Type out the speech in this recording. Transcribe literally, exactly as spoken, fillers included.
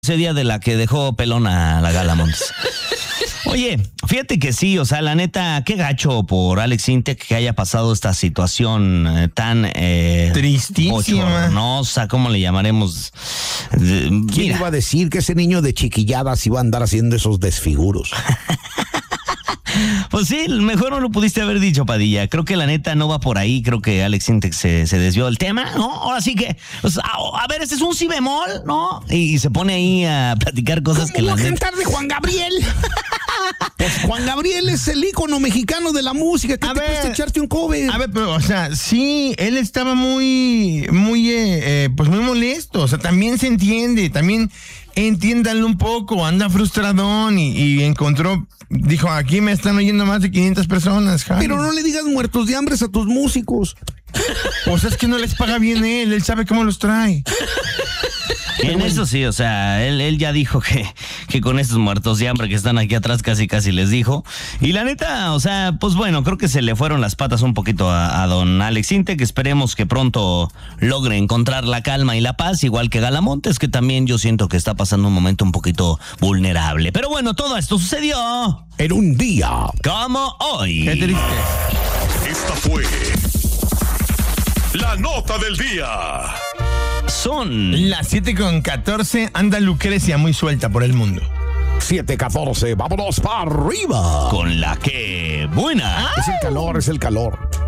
Ese día de la que dejó pelona a la Gala Montes. Oye, fíjate que sí, o sea, la neta, qué gacho por Alex Sintek que haya pasado esta situación eh, tan... Eh, tristísima. Bochornosa, ¿cómo le llamaremos? Eh, ¿Quién mira. iba a decir que ese niño de chiquilladas iba a andar haciendo esos desfiguros? Pues sí, mejor no lo pudiste haber dicho, Padilla. Creo que la neta no va por ahí. Creo que Alex Sintek se, se desvió del tema, ¿no? Ahora sí que, pues, a, a ver, este es un si bemol, ¿no? Y, y se pone ahí a platicar cosas ¿Cómo que la voy a neta... cantar de Juan Gabriel? Pues Juan Gabriel es el ícono mexicano de la música. ¿Qué A te ver, cuesta echarte un cover? A ver, pero, o sea, sí, él estaba muy, muy, eh, eh, pues muy molesto. O sea, también se entiende, también entiéndanlo un poco. Anda frustradón y, y encontró, dijo, aquí me están oyendo más de quinientas personas, Jaime. Pero no le digas muertos de hambre a tus músicos. Pues es que no les paga bien él, él sabe cómo los trae. En eso sí, o sea, él, él ya dijo que, que con estos muertos de hambre que están aquí atrás casi casi les dijo. Y la neta, o sea, pues bueno, creo que se le fueron las patas un poquito a, a don Alex Sintek, que esperemos que pronto logre encontrar la calma y la paz, igual que Galamontes, que también yo siento que está pasando un momento un poquito vulnerable. Pero bueno, todo esto sucedió En un día como hoy. Qué triste. Esta fue la nota del día. Son Las siete con catorce, anda Lucrecia muy suelta por el mundo. siete catorce, vámonos para arriba. con la que buena. Es el calor, es el calor.